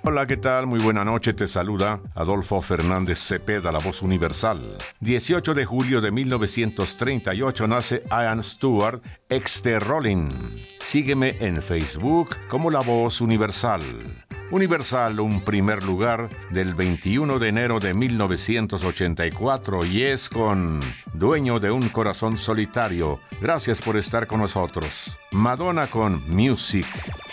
Hola, ¿qué tal? Muy buena noche, te saluda Adolfo Fernández Cepeda, la voz universal. 18 de julio de 1938 nace Ian Stewart, ex de Rolling. Sígueme en Facebook como La Voz Universal. Universal, un primer lugar del 21 de enero de 1984 y es con Dueño de un corazón solitario. Gracias por estar con nosotros. Madonna con Music.